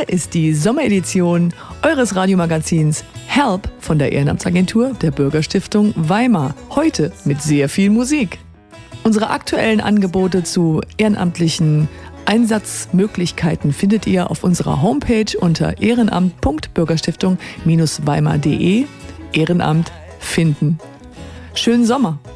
Hier ist die Sommeredition eures Radiomagazins Help von der Ehrenamtsagentur der Bürgerstiftung Weimar. Heute mit sehr viel Musik. Unsere aktuellen Angebote zu ehrenamtlichen Einsatzmöglichkeiten findet ihr auf unserer Homepage unter ehrenamt.bürgerstiftung-weimar.de. Ehrenamt finden. Schönen Sommer!